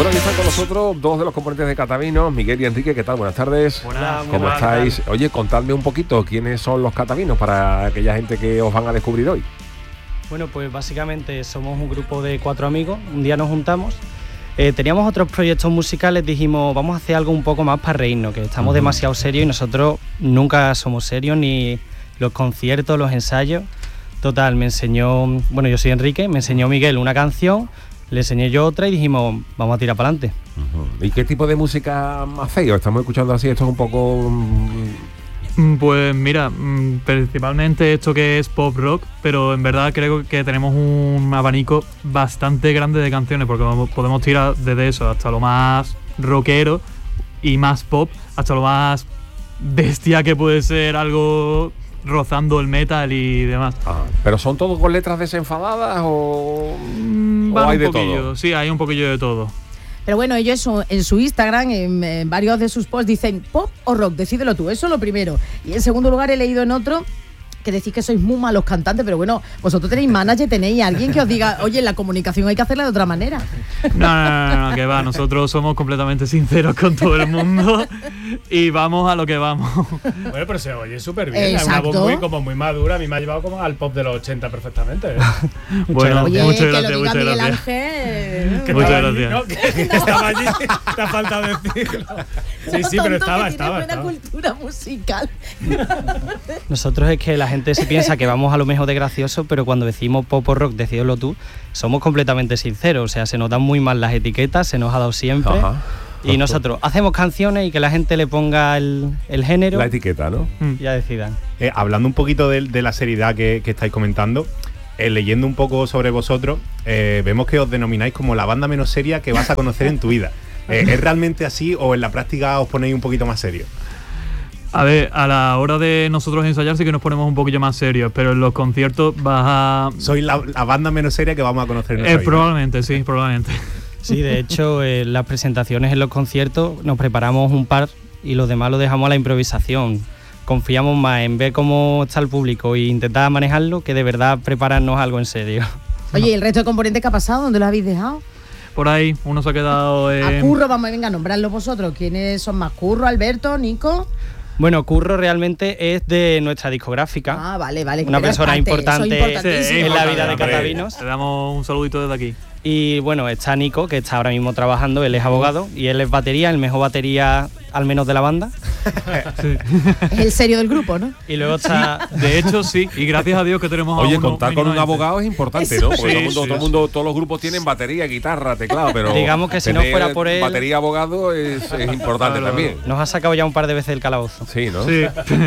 Bueno, aquí están con nosotros dos de los componentes de Catavinos, Miguel y Enrique. ¿Qué tal? Buenas tardes. Hola, ¿Cómo estáis? Oye, contadme un poquito quiénes son los Catavinos para aquella gente que os van a descubrir hoy. Bueno, pues básicamente somos un grupo de 4 amigos. Un día nos juntamos. Teníamos otros proyectos musicales, dijimos, vamos a hacer algo un poco más para reírnos, que estamos demasiado serios y nosotros nunca somos serios, ni los conciertos, los ensayos. Total, me enseñó, bueno, yo soy Enrique, me enseñó Miguel una canción, le enseñé yo otra y dijimos, vamos a tirar para adelante. ¿Y qué tipo de música hacéis? Estamos escuchando así, esto es un poco... Pues mira, principalmente esto que es pop rock, pero en verdad creo que tenemos un abanico bastante grande de canciones, porque podemos tirar desde eso hasta lo más rockero y más pop, hasta lo más bestia que puede ser algo rozando el metal y demás. ¿Pero son todos con letras desenfadadas o hay de todo? Sí, hay un poquillo de todo. Pero bueno, ellos en su Instagram, en varios de sus posts, dicen pop o rock, decídelo tú, eso es lo primero. Y en segundo lugar he leído en otro que decís que sois muy malos cantantes, pero bueno, vosotros tenéis manager, tenéis alguien que os diga, oye, la comunicación hay que hacerla de otra manera. No, que va, nosotros somos completamente sinceros con todo el mundo y vamos a lo que vamos. Bueno, pero se oye súper bien, es una voz muy madura, a mí me ha llevado como al pop de los 80 perfectamente. Bueno, oye, muchas que gracias, lo diga muchas Miguel gracias. Ángel. Muchas gracias. ¿No? Que estaba allí, te ha faltado decirlo. Sí, pero estaba. Buena cultura musical. Nosotros es que la gente se piensa que vamos a lo mejor de gracioso, pero cuando decimos pop o rock, decídelo tú, somos completamente sinceros, o sea, se nos dan muy mal las etiquetas, se nos ha dado siempre. Y nosotros hacemos canciones y que la gente le ponga el género. La etiqueta, ¿no? Y ya decidan. Hablando un poquito de la seriedad que estáis comentando, leyendo un poco sobre vosotros, vemos que os denomináis como la banda menos seria que vas a conocer en tu vida. ¿Es realmente así o en la práctica os ponéis un poquito más serios? A ver, a la hora de nosotros ensayar sí que nos ponemos un poquillo más serios, pero en los conciertos vas a... Sois la banda menos seria que vamos a conocer en nuestra vida. Probablemente, sí, probablemente. Sí, de hecho, las presentaciones en los conciertos nos preparamos un par y los demás lo dejamos a la improvisación. Confiamos más en ver cómo está el público e intentar manejarlo que de verdad prepararnos algo en serio. Oye, ¿y el resto de componentes qué ha pasado? ¿Dónde los habéis dejado? Por ahí, uno se ha quedado... A Curro, venga, nombrarlo vosotros. ¿Quiénes son más? Curro, Alberto, Nico... Bueno, Curro realmente es de nuestra discográfica. Vale. Una persona importante en la vida de Hombre, Catavinos. Te damos un saludito desde aquí. Y bueno, está Nico, que está ahora mismo trabajando, él es abogado y él es batería, el mejor batería al menos de la banda. Sí. Es el serio del grupo, ¿no? Y luego está... De hecho, sí, y gracias a Dios que tenemos Oye, a uno contar con un abogado es importante, ¿no? Porque Sí, todo el mundo, todos los grupos tienen batería, guitarra, teclado, pero digamos que si no fuera por él... batería, abogado es importante también. Nos ha sacado ya un par de veces del calabozo. Sí, ¿no? Sí.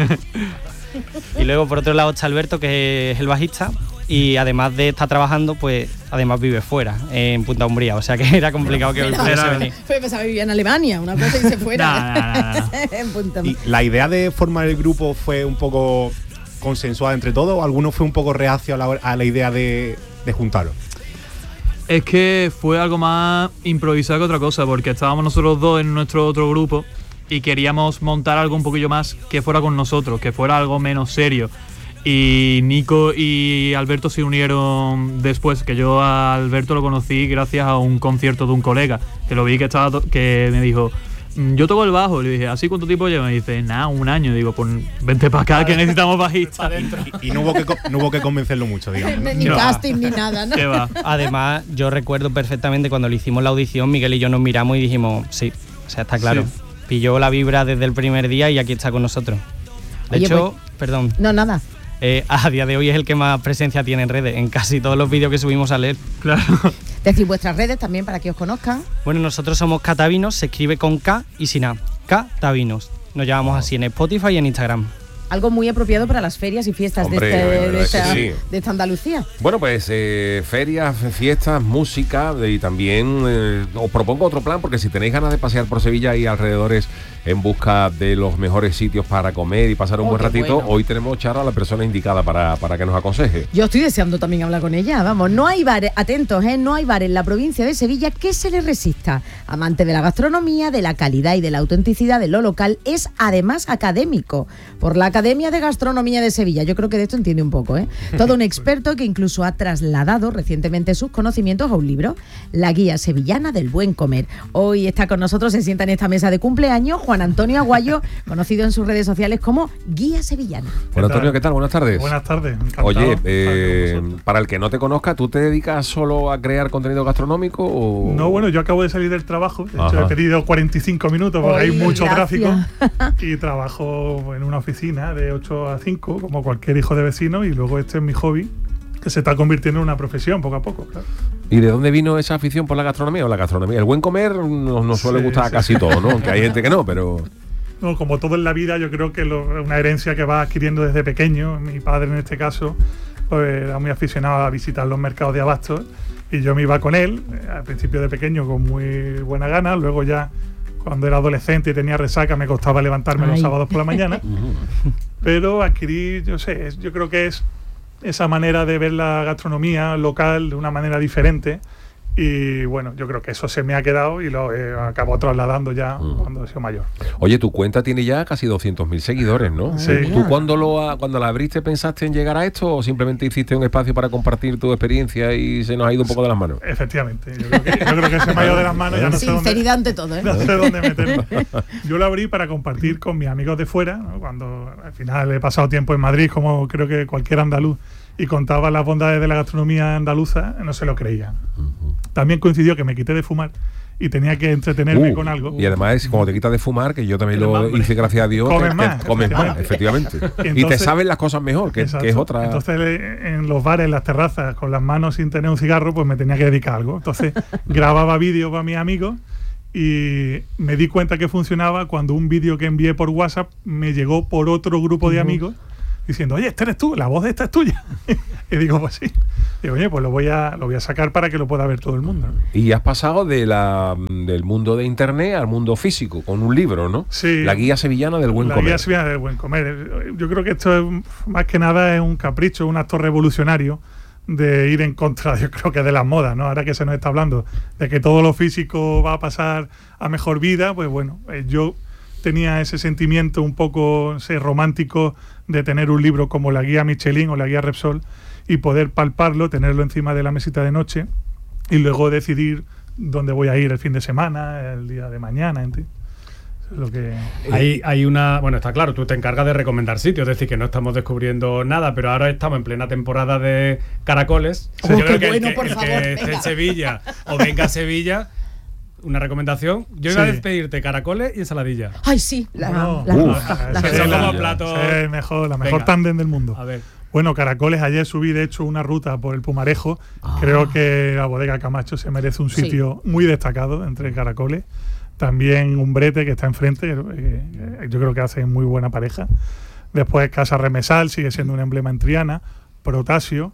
Y luego por otro lado está Alberto, que es el bajista, y además de estar trabajando, pues además vive fuera, en Punta Umbría, o sea que era complicado que pudiese venir. Pues pensaba que vivía en Alemania, una cosa y se fuera. No. En Punta ¿Y la idea de formar el grupo fue un poco consensuada entre todos o alguno fue un poco reacio a la idea de juntaros? Es que fue algo más improvisado que otra cosa, porque estábamos nosotros dos en nuestro otro grupo y queríamos montar algo un poquillo más que fuera con nosotros, que fuera algo menos serio. Y Nico y Alberto se unieron después, que yo a Alberto lo conocí gracias a un concierto de un colega, que lo vi que me dijo, yo toco el bajo, le dije, ¿así cuánto tiempo lleva? Me dice, un año. Digo, pues vente para acá que necesitamos bajista. Y no hubo que convencerlo mucho, digamos, ¿no? Ni casting ni nada, ¿no? ¿Qué va? Además, yo recuerdo perfectamente cuando le hicimos la audición, Miguel y yo nos miramos y dijimos, sí, o sea, está claro. Sí. Pilló la vibra desde el primer día y aquí está con nosotros. De Oye, hecho, perdón. No, nada. A día de hoy es el que más presencia tiene en redes, en casi todos los vídeos que subimos a leer. Claro. Decir vuestras redes también para que os conozcan. Bueno, nosotros somos Catavinos, se escribe con K y sin A. Catavinos. Nos llamamos así en Spotify y en Instagram. Algo muy apropiado para las ferias y fiestas Hombre, de sí. esta Andalucía. Bueno, pues ferias, fiestas, música y también os propongo otro plan porque si tenéis ganas de pasear por Sevilla y alrededores en busca de los mejores sitios para comer y pasar un buen ratito, hoy tenemos, Charo, a la persona indicada para que nos aconseje. Yo estoy deseando también hablar con ella, vamos. No hay bar, atentos, no hay bar en la provincia de Sevilla que se le resista. Amante de la gastronomía, de la calidad y de la autenticidad de lo local, es además académico por la Academia de Gastronomía de Sevilla. Yo creo que de esto entiende un poco, ¿eh? Todo un experto que incluso ha trasladado recientemente sus conocimientos a un libro, La Guía Sevillana del Buen Comer. Hoy está con nosotros, se sienta en esta mesa de cumpleaños, Juan Antonio Aguayo, conocido en sus redes sociales como Guía Sevillana. Juan Antonio, ¿qué tal? Buenas tardes. Buenas tardes, encantado. Oye, para el que no te conozca, ¿tú te dedicas solo a crear contenido gastronómico o...? No, bueno, yo acabo de salir del trabajo, de hecho he pedido 45 minutos porque hay mucho tráfico y trabajo en una oficina de 8 a 5, como cualquier hijo de vecino, y luego este es mi hobby, que se está convirtiendo en una profesión poco a poco, claro. ¿Y de dónde vino esa afición por la gastronomía o la gastronomía? El buen comer nos suele gustar a casi todo, ¿no? Aunque hay gente que no, pero... No, como todo en la vida, yo creo que es una herencia que va adquiriendo desde pequeño. Mi padre, en este caso, pues, era muy aficionado a visitar los mercados de abastos y yo me iba con él, al principio de pequeño con muy buena gana, luego ya cuando era adolescente y tenía resaca me costaba levantarme los sábados por la mañana, pero adquirí, yo creo que es esa manera de ver la gastronomía local de una manera diferente. Y bueno, yo creo que eso se me ha quedado y lo acabo trasladando ya cuando he sido mayor. Oye, tu cuenta tiene ya casi 200.000 seguidores, ¿no? Sí. ¿Tú cuando la abriste pensaste en llegar a esto o simplemente hiciste un espacio para compartir tu experiencia y se nos ha ido un poco de las manos? Efectivamente, yo creo que se me ha ido de las manos, ya no sé dónde, sinceridad ante todo, ¿eh? No sé dónde meterlo. Yo lo abrí para compartir con mis amigos de fuera, ¿no? Cuando al final he pasado tiempo en Madrid, como creo que cualquier andaluz, y contaba las bondades de la gastronomía andaluza, no se lo creían. También coincidió que me quité de fumar y tenía que entretenerme con algo. Y además, como te quitas de fumar, que yo también lo hice, gracias a Dios, comes más, efectivamente. Entonces, y te saben las cosas mejor, que es otra. Entonces, en los bares, en las terrazas, con las manos sin tener un cigarro, pues me tenía que dedicar a algo. Entonces, grababa vídeos para mis amigos y me di cuenta que funcionaba cuando un vídeo que envié por WhatsApp me llegó por otro grupo de amigos diciendo, oye, este eres tú, la voz de esta es tuya. Y digo, pues sí. Digo, oye, pues lo voy a sacar para que lo pueda ver todo el mundo, ¿no? Y has pasado del mundo de internet al mundo físico, con un libro, ¿no? Sí. La Guía Sevillana del Buen Comer. La Guía Sevillana del Buen Comer. Yo creo que esto es, más que nada, es un capricho, un acto revolucionario de ir en contra, yo creo que de las modas, ¿no? Ahora que se nos está hablando de que todo lo físico va a pasar a mejor vida, pues bueno, yo tenía ese sentimiento un poco romántico de tener un libro como la Guía Michelin o la Guía Repsol y poder palparlo, tenerlo encima de la mesita de noche y luego decidir dónde voy a ir el fin de semana, el día de mañana, ¿entiendes? Lo que... Hay una... Bueno, está claro, tú te encargas de recomendar sitios, es decir, que no estamos descubriendo nada, pero ahora estamos en plena temporada de caracoles. Oh, yo creo que bueno, el por que favor, esté en Sevilla o venga a Sevilla, una recomendación. Yo iba a despedirte caracoles y ensaladilla. Ay, sí, que son como platos... la mejor tándem del mundo. A ver. Bueno, caracoles, ayer subí de hecho una ruta por el Pumarejo. Creo que la bodega Camacho se merece un sitio muy destacado entre caracoles. También Umbrete, que está enfrente, yo creo que hacen muy buena pareja. Después Casa Remesal, sigue siendo un emblema en Triana. Protasio.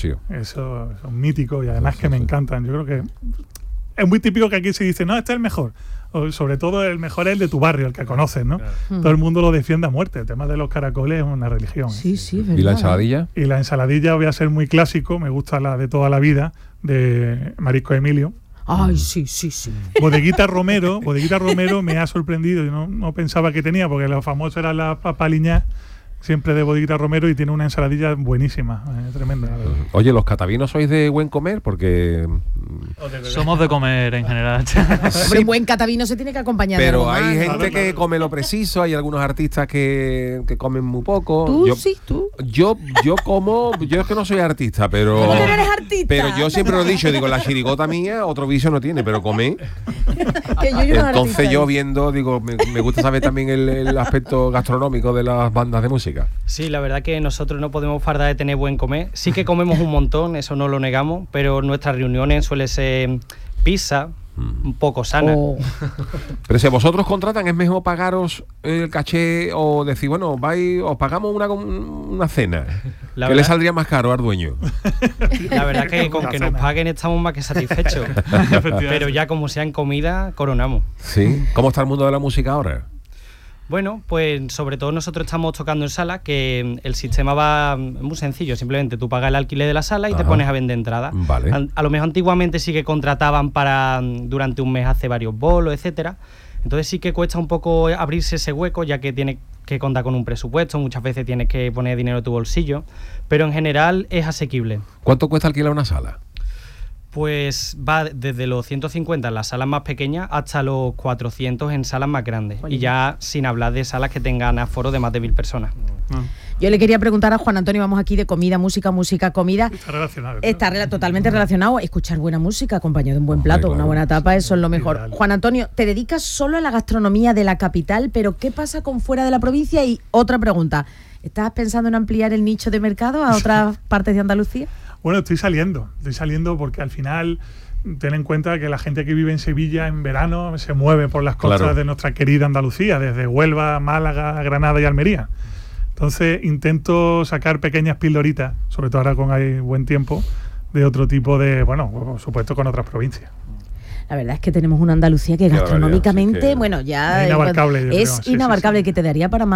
Eso son míticos y además que me encantan. Yo creo que es muy típico que aquí se dice, no, este es el mejor. O sobre todo el mejor es el de tu barrio, el que conoces, ¿no? Claro. Todo el mundo lo defiende a muerte. El tema de los caracoles es una religión. Sí, verdad. ¿Y la ensaladilla? Y la ensaladilla voy a ser muy clásico, me gusta la de toda la vida, de Marisco Emilio. Ay, sí. Bodeguita Romero me ha sorprendido. Yo no pensaba que tenía, porque lo famoso era la papaliñá, siempre de Bodeguita Romero, y tiene una ensaladilla buenísima, tremenda. Oye, ¿los catavinos sois de buen comer? Porque... Somos de comer en general. Hombre, buen catavino se tiene que acompañar de pero algo hay más, gente que come lo preciso, hay algunos artistas que comen muy poco. ¿Tú? Yo es que no soy artista, pero... ¿Cómo que no eres artista? Pero yo siempre lo he dicho, digo, la chirigota mía otro vicio no tiene, pero comer. Entonces yo viendo, digo, me gusta saber también el aspecto gastronómico de las bandas de música. Sí, la verdad que nosotros no podemos fardar de tener buen comer. Sí que comemos un montón, eso no lo negamos, pero nuestras reuniones suele ser pizza, un poco sana. Pero si vosotros contratan, ¿es mejor pagaros el caché o decir, bueno, os pagamos una cena? ¿Qué le saldría más caro al dueño? La verdad que con que nos paguen estamos más que satisfechos. Pero ya como sea en comida, coronamos. Sí. ¿Cómo está el mundo de la música ahora? Bueno, pues sobre todo nosotros estamos tocando en sala, que el sistema va muy sencillo, simplemente tú pagas el alquiler de la sala y te pones a vender entradas. Vale. A lo mejor antiguamente sí que contrataban para durante un mes hacer varios bolos, etcétera. Entonces sí que cuesta un poco abrirse ese hueco, ya que tienes que contar con un presupuesto, muchas veces tienes que poner dinero en tu bolsillo, pero en general es asequible. ¿Cuánto cuesta alquilar una sala? Pues va desde los 150 en las salas más pequeñas hasta los 400 en salas más grandes. Oye. Y ya sin hablar de salas que tengan aforo de más de 1000 personas. Yo le quería preguntar a Juan Antonio, vamos aquí de comida, música, comida. Está relacionado. ¿no? Está totalmente relacionado. Escuchar buena música acompañado de un buen plato, claro. una buena tapa, eso es lo mejor. Ideal. Juan Antonio, te dedicas solo a la gastronomía de la capital, pero ¿qué pasa con fuera de la provincia? Y otra pregunta, ¿estás pensando en ampliar el nicho de mercado a otras partes de Andalucía? Bueno, estoy saliendo porque al final ten en cuenta que la gente que vive en Sevilla en verano se mueve por las costas Claro. de nuestra querida Andalucía, desde Huelva, Málaga, Granada y Almería. Entonces intento sacar pequeñas pildoritas, sobre todo ahora con hay buen tiempo, de otro tipo de, bueno, por supuesto con otras provincias. La verdad es que tenemos una Andalucía que Qué gastronómicamente, barbaridad, sí que- bueno, ya Es inabarcable, yo creo, es sí, inabarcable, sí, sí. que te daría para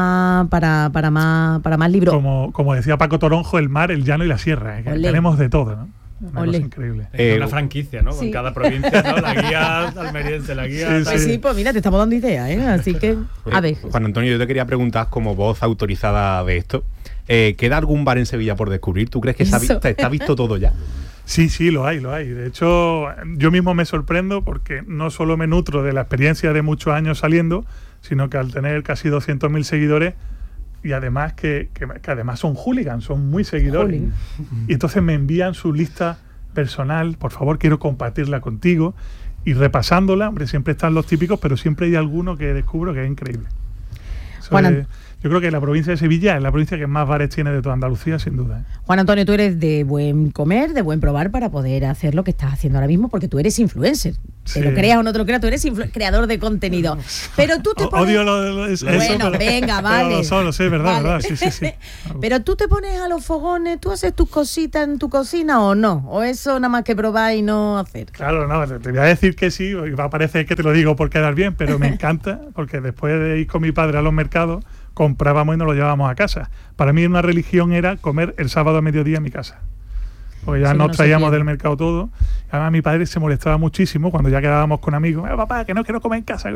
más libros. Como decía Paco Toronjo, el mar, el llano y la sierra. Que Olé. tenemos de todo, ¿no? Una Olé. cosa increíble. Es una franquicia, ¿no? Sí. Con cada provincia, ¿no? La guía almeriense, la guía... Sí, tal. Sí, pues mira, te estamos dando ideas, ¿eh? Así que, a ver. Juan Antonio, yo te quería preguntar, como voz autorizada de esto, ¿queda algún bar en Sevilla por descubrir? ¿Tú crees que Eso. está visto todo ya? Sí, lo hay. De hecho, yo mismo me sorprendo porque no solo me nutro de la experiencia de muchos años saliendo, sino que al tener casi 200.000 seguidores, y además que además son hooligans, son muy seguidores. Hooligan. Y entonces me envían su lista personal, por favor, quiero compartirla contigo. Y repasándola, hombre, siempre están los típicos, pero siempre hay alguno que descubro que es increíble. Eso Juan es- yo creo que la provincia de Sevilla es la provincia que más bares tiene de toda Andalucía, sin duda. Juan Antonio, tú eres de buen comer, de buen probar para poder hacer lo que estás haciendo ahora mismo, porque tú eres influencer. Sí. Te lo creas o no te lo creas, tú eres creador de contenido. Pero tú te pones... Odio eso, Bueno, pero- venga, pero vale. lo son, lo sé, verdad, Vale. verdad. Sí. Pero tú te pones a los fogones, tú haces tus cositas en tu cocina o no, o eso nada más que probar y no hacer. Claro, no, te voy a decir que sí, y va a parecer que te lo digo por quedar bien, pero me encanta, porque después de ir con mi padre a los mercados, comprábamos y nos lo llevábamos a casa. Para mí una religión era comer el sábado a mediodía en mi casa. Porque ya Sí, nos no se traíamos pierde. del mercado todo. Además mi padre se molestaba muchísimo cuando ya quedábamos con amigos. Papá, que no quiero comer en casa.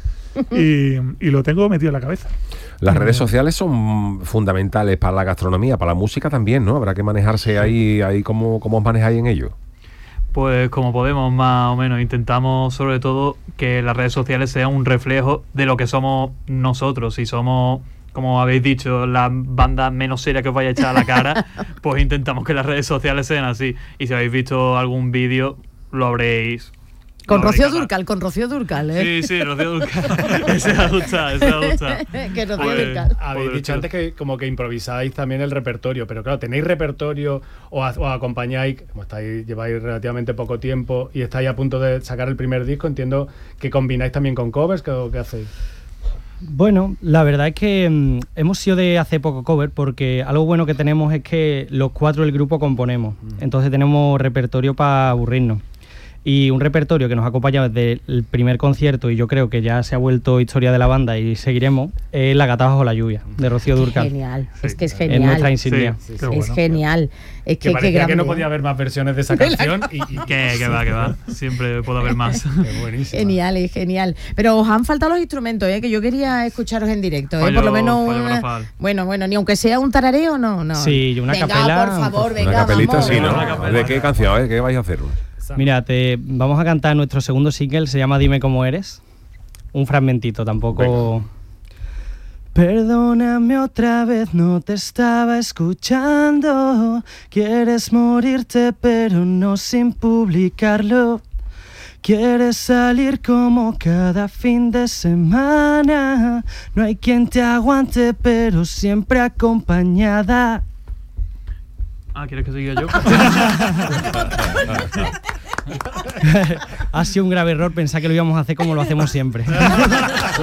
y lo tengo metido en la cabeza. Las redes sociales son fundamentales para la gastronomía, para la música también, ¿no? Habrá que manejarse ahí ¿cómo os manejáis en ello? Pues como podemos, más o menos. Intentamos sobre todo que las redes sociales sean un reflejo de lo que somos nosotros. Si somos, como habéis dicho, la banda menos seria que os vaya a echar a la cara, pues intentamos que las redes sociales sean así. Y si habéis visto algún vídeo, lo habréis... Con lo habréis Rocío catado. Durcal, ¿eh? Sí, Rocío Durcal. ese me gusta. Que Rocío Pues, Durcal. Habéis Poder dicho hecho. antes que como que improvisáis también el repertorio, pero claro, ¿tenéis repertorio o acompañáis, como lleváis relativamente poco tiempo y estáis a punto de sacar el primer disco? Entiendo que combináis también con covers, ¿qué hacéis? Bueno, la verdad es que hemos sido de hace poco cover, porque algo bueno que tenemos es que los 4 del grupo componemos. Entonces tenemos repertorio para aburrirnos. Y un repertorio que nos ha acompañado desde el primer concierto, y yo creo que ya se ha vuelto historia de la banda y seguiremos, es La gata bajo la lluvia, de Rocío Durcal. Genial, es que es Es nuestra genial. insignia. Sí, Qué Es bueno. genial. Es Que que parecía que no grande. podía haber más versiones de esa canción y Que va. Siempre puedo haber más. Qué buenísimo. Genial, es genial. Pero os han faltado los instrumentos, que yo quería escucharos en directo. Fallo- Por lo menos fallo una- grafal. bueno, ni aunque sea un tarareo, no. Sí, una venga, capela, por favor, venga, Una capelita, vamos. sí, ¿no? Una capela. ¿De qué canción? ¿Qué vais a hacer? Mira, vamos a cantar nuestro segundo single, se llama Dime cómo eres. Un fragmentito, tampoco... Perdóname otra vez, no te estaba escuchando. Quieres morirte, pero no sin publicarlo. Quieres salir como cada fin de semana. No hay quien te aguante, pero siempre acompañada. ¿Quieres que siga yo? Ha sido un grave error pensar que lo íbamos a hacer como lo hacemos siempre.